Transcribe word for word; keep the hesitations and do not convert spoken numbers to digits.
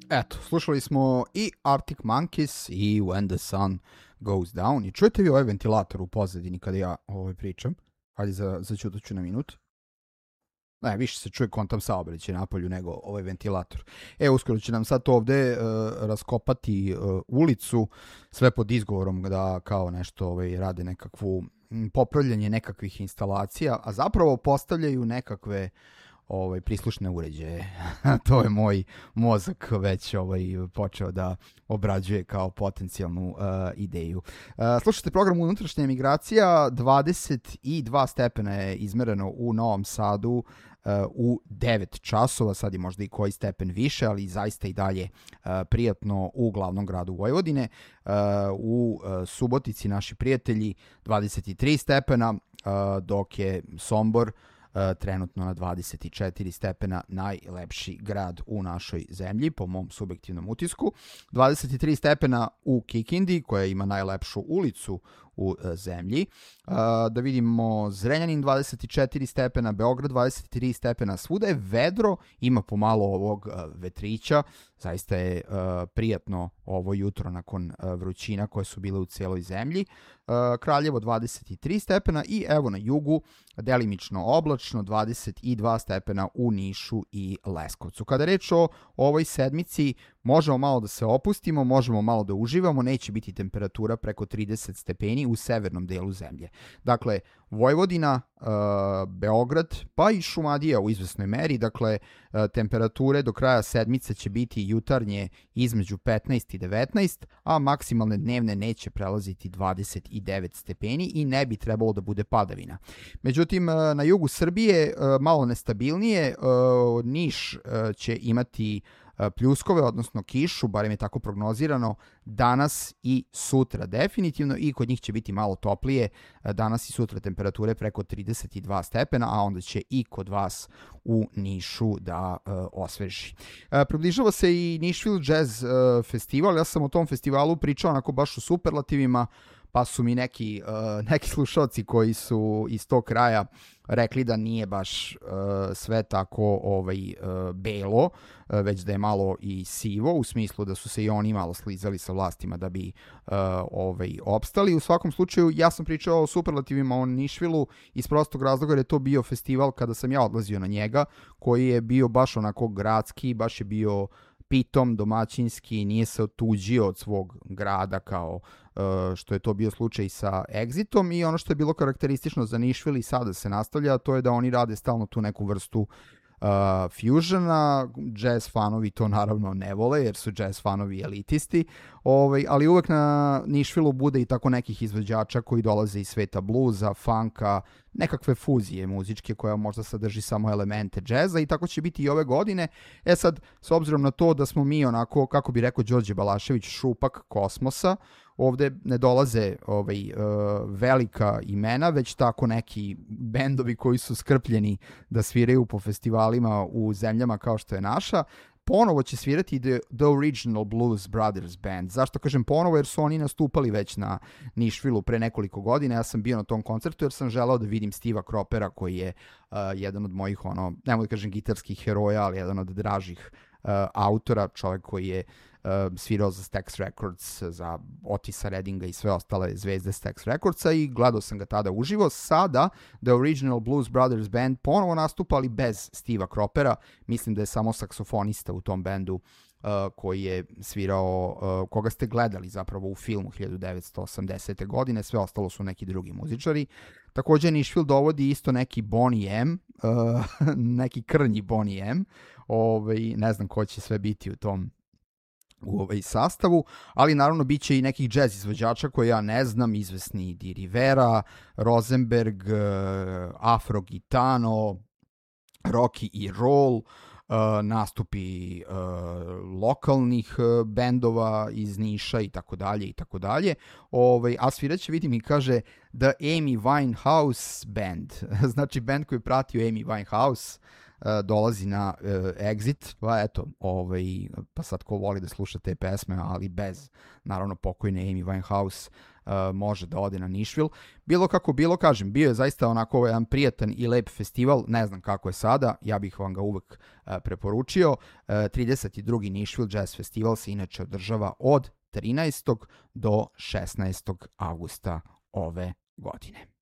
Eto, slušali smo i Arctic Monkeys i When the Sun Goes Down. I čujete vi ovaj ventilator u pozadini kada ja ovaj pričam? Hajde, za, začutat ću na minut. Ne, više se čuje kontam saobraćaj napolju nego ovaj ventilator. E, uskoro će nam sad ovde uh, raskopati uh, ulicu, sve pod izgovorom da kao nešto ovaj, rade nekakvu m, popravljanje nekakvih instalacija, a zapravo postavljaju nekakve ovaj prislušne uređaje. To je moj mozak već ovaj počeo da obrađuje kao potencijalnu uh, ideju. Uh, slušajte program Unutrašnja emigracija, dvadeset dva stepena je izmereno u Novom Sadu uh, u devet časova, sad je možda i koji stepen više, ali zaista i dalje uh, prijatno u glavnom gradu Vojvodine. Uh, u uh, Subotici naši prijatelji dvadeset tri stepena, uh, dok je Sombor Uh, trenutno na dvadeset četiri stepena, najlepši grad u našoj zemlji, po mom subjektivnom utisku. dvadeset tri stepena u Kikindi, koja ima najlepšu ulicu u uh, zemlji. Uh, da vidimo Zrenjanin dvadeset četiri stepena, Beograd dvadeset tri stepena, svuda je vedro, ima pomalo ovog uh, vetrića, zaista je uh, prijatno ovo jutro nakon uh, vrućina koje su bile u cijeloj zemlji. Uh, Kraljevo dvadeset tri stepena i evo na jugu delimično oblačno dvadeset dva stepena u Nišu i Leskovcu. Kada reč o ovoj sedmici, možemo malo da se opustimo, možemo malo da uživamo, neće biti temperatura preko trideset stepeni u severnom delu zemlje. Dakle, Vojvodina, uh, Beograd, pa i Šumadija u izvesnoj meri, dakle, uh, temperature do kraja sedmice će biti jutarnje između petnaest i devetnaest, a maksimalne dnevne neće prelaziti dvadeset devet stepeni i ne bi trebalo da bude padavina. Međutim, uh, na jugu Srbije uh, malo nestabilnije, uh, Niš uh, će imati pljuskove, odnosno kišu, barem je tako prognozirano, danas i sutra definitivno, i kod njih će biti malo toplije, danas i sutra temperature preko trideset dva stepena, a onda će i kod vas u Nišu da uh, osveži. Uh, približava se i Nashville Jazz uh, festival, ja sam o tom festivalu pričao onako baš u superlativima, pa su mi neki, uh, neki slušalci koji su iz tog kraja rekli da nije baš uh, sve tako ovaj, uh, belo, uh, već da je malo i sivo, u smislu da su se i oni malo slizali sa vlastima da bi uh, ovaj, opstali. U svakom slučaju, ja sam pričao o superlativima o Nashvilleu iz prostog razloga jer je to bio festival kada sam ja odlazio na njega, koji je bio baš onako gradski, baš je bio pitom, domaćinski, nije se otuđio od svog grada kao uh, što je to bio slučaj sa Exitom, i ono što je bilo karakteristično za Nashville i sada se nastavlja, to je da oni rade stalno tu neku vrstu uh, fusiona. Jazz fanovi to naravno ne vole jer su jazz fanovi elitisti, ovaj, ali uvek na Nashvilleu bude i tako nekih izvođača koji dolaze iz sveta bluza, funka, nekakve fuzije muzičke koja možda sadrži samo elemente džeza, i tako će biti i ove godine. E sad, s obzirom na to da smo mi onako, kako bi rekao Đorđe Balašević, šupak kosmosa, ovde ne dolaze ovaj, uh, velika imena, već tako neki bendovi koji su skrpljeni da sviraju po festivalima u zemljama kao što je naša. Ponovo će svirati The, The Original Blues Brothers Band. Zašto kažem ponovo? Jer su oni nastupali već na Nashvilleu pre nekoliko godina. Ja sam bio na tom koncertu jer sam želeo da vidim Steva Cropera, koji je uh, jedan od mojih, ono, nemoj da kažem gitarskih heroja, ali jedan od dražih uh, autora, čovjek koji je uh, svirao za Stax Records, za Otisa Reddinga i sve ostale zvezde Stax Recordsa, i gledao sam ga tada uživo. Sada The Original Blues Brothers Band ponovo nastupa, ali bez Steva Cropera. Mislim da je samo saksofonista u tom bendu uh, koji je svirao, uh, koga ste gledali zapravo u filmu hiljadu devetsto osamdesete godine, sve ostalo su neki drugi muzičari. Također Nashville dovodi isto neki Boney M, uh, neki krnji Boney M, ovaj, ne znam ko će sve biti u tom u ovaj sastavu, ali naravno bit će i nekih jazz izvođača koje ja ne znam, izvesni Di Rivera, Rosenberg, Afro Gitano, Rocky i Roll, uh, nastupi uh, lokalnih uh, bendova iz Niša i tako dalje i tako dalje. Ovaj, a sviraće, vidim, i kaže The Amy Winehouse Band, znači band koji je pratio Amy Winehouse dolazi na uh, Exit, pa eto, ovaj, pa sad ko voli da sluša te pesme, ali bez, naravno, pokojne Amy Winehouse, uh, može da ode na Nashville. Bilo kako bilo, kažem, bio je zaista onako jedan prijatan i lep festival, ne znam kako je sada, ja bih vam ga uvek uh, preporučio. Uh, trideset drugi Nashville Jazz Festival se inače održava od trinaestog do šesnaestog avgusta ove godine.